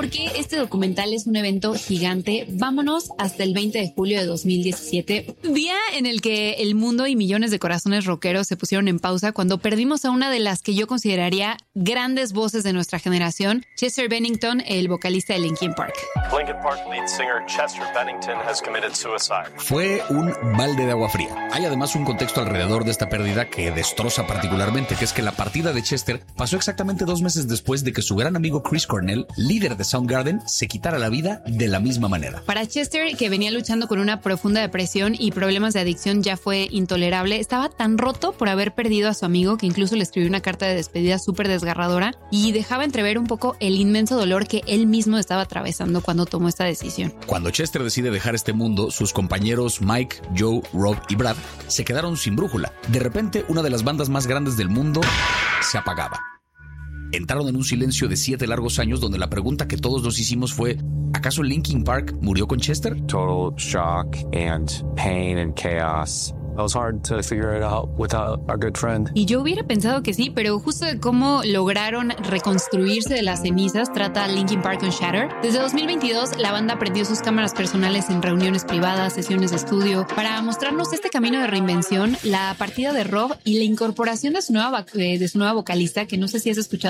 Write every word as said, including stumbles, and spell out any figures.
por qué este documental es un evento gigante. Vámonos hasta el veinte de julio de dos mil diecisiete, día en el que el mundo y millones de corazones rockeros se pusieron en pausa cuando perdimos a una de las que yo consideraría grandes voces de nuestra generación, Chester Bennington, el vocalista de Linkin Park. Linkin Park lead singer Chester Bennington has committed suicide. Fue un balde de agua fría. Hay además un contexto alrededor de esta pérdida que destroza particularmente, que es que la partida de Chester pasó exactamente dos meses después de que su gran amigo Chris Cornell, líder de Soundgarden, se quitara la vida de la misma manera. Para Chester, que venía luchando con una profunda depresión y problemas de adicción, ya fue intolerable. Estaba tan roto por haber perdido a su amigo que incluso le escribió una carta de despedida súper desgarradora y dejaba entrever un poco el inmenso dolor que él mismo estaba atravesando cuando tomó esta decisión. Cuando Chester decide dejar este mundo, sus compañeros Mike, Joe, Rob y Brad se quedaron sin brújula. De repente, una de las bandas más grandes del mundo se apagaba. Entraron en un silencio de siete largos años donde la pregunta que todos nos hicimos fue: ¿acaso Linkin Park murió con Chester? Total shock and pain and chaos. It was hard to figure it out without our good friend. Y yo hubiera pensado que sí, pero justo de cómo lograron reconstruirse de las cenizas trata Linkin Park con Shatter. Desde dos mil veintidós, la banda prendió sus cámaras personales en reuniones privadas, sesiones de estudio, para mostrarnos este camino de reinvención, la partida de Rob y la incorporación de su nueva, de su nueva vocalista, que no sé si has escuchado